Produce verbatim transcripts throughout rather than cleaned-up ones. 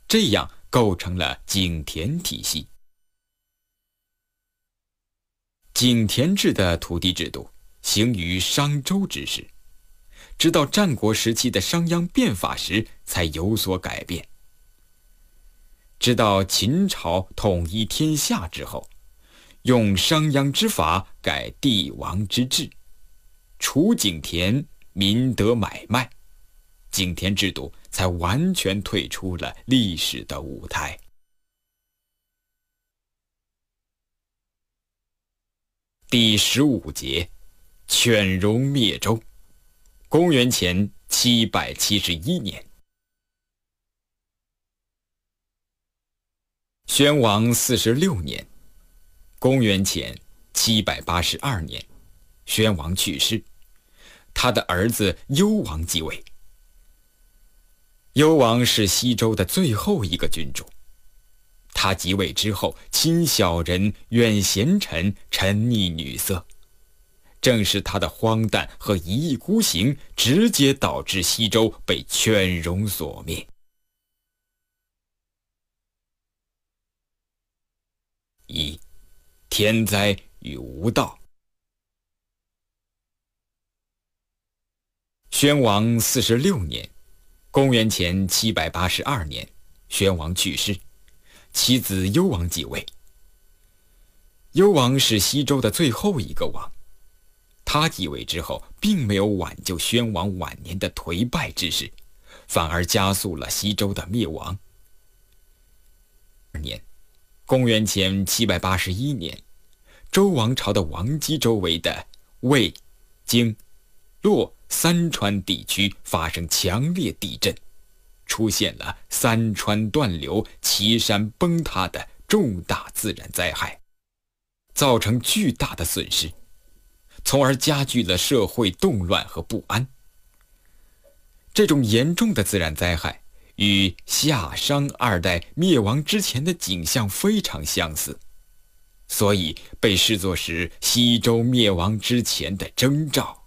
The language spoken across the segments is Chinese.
这样构成了井田体系。井田制的土地制度行于商周之时，直到战国时期的商鞅变法时才有所改变。直到秦朝统一天下之后，用商鞅之法改帝王之治，除井田，民得买卖，井田制度才完全退出了历史的舞台。第十五节，犬戎灭周。公元前七百七十一年，宣王四十六年，公元前七百八十二年，宣王去世，他的儿子幽王继位。幽王是西周的最后一个君主，他即位之后，亲小人，远贤臣，沉溺女色。正是他的荒诞和一意孤行，直接导致西周被犬戎所灭。一、天灾与无道。宣王四十六年，公元前七百八十二年，宣王去世，其子幽王继位。幽王是西周的最后一个王，他继位之后，并没有挽救宣王晚年的颓败之势，反而加速了西周的灭亡。二年，公元前七百八十一年，周王朝的王畿周围的魏、荆、洛三川地区发生强烈地震，出现了三川断流、岐山崩塌的重大自然灾害，造成巨大的损失，从而加剧了社会动乱和不安。这种严重的自然灾害与夏商二代灭亡之前的景象非常相似，所以被视作是西周灭亡之前的征兆。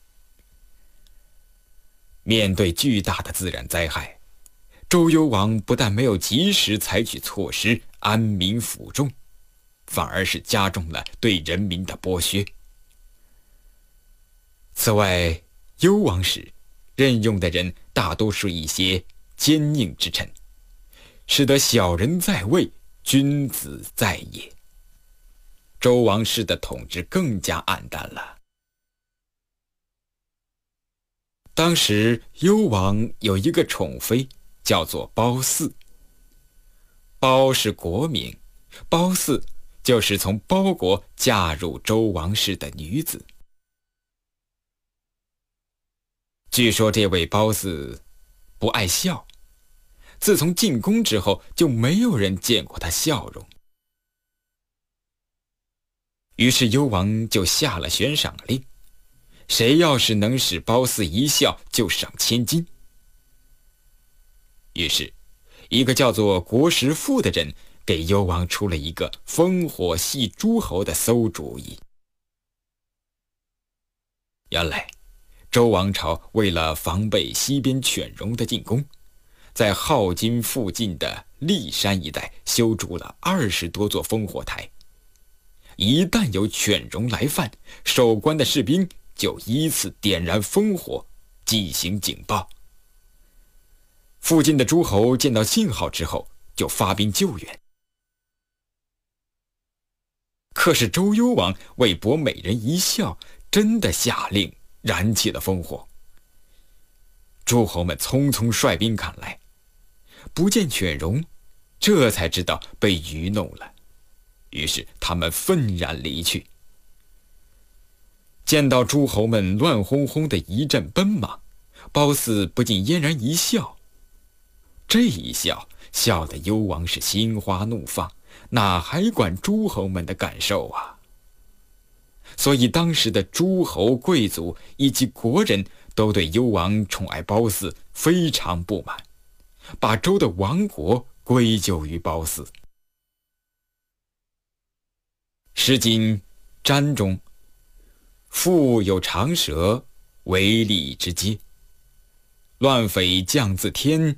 面对巨大的自然灾害，周幽王不但没有及时采取措施安民抚众，反而是加重了对人民的剥削。此外，幽王时任用的人大多是一些奸佞之臣，使得小人在位，君子在野。周王室的统治更加暗淡了。当时幽王有一个宠妃，叫做褒姒。褒是国名，褒姒就是从褒国嫁入周王室的女子。据说这位褒姒不爱笑，自从进宫之后，就没有人见过她笑容。于是幽王就下了悬赏令，谁要是能使褒姒一笑，就赏千金。于是一个叫做国实父的人给幽王出了一个烽火戏诸侯的馊主意。原来周王朝为了防备西边犬戎的进攻，在镐京附近的骊山一带修筑了二十多座烽火台，一旦有犬戎来犯，守关的士兵就依次点燃烽火，进行警报。附近的诸侯见到信号之后，就发兵救援。可是周幽王为博美人一笑，真的下令燃起了烽火。诸侯们匆匆率兵赶来，不见犬戎，这才知道被愚弄了，于是他们愤然离去。见到诸侯们乱哄哄的一阵奔忙，褒姒不禁嫣然一笑。这一笑，笑得幽王是心花怒放，哪还管诸侯们的感受啊？所以当时的诸侯贵族以及国人都对幽王宠爱褒姒非常不满，把周的亡国归咎于褒姒。诗经詹中，腹有长蛇，为利之阶。乱匪降自天，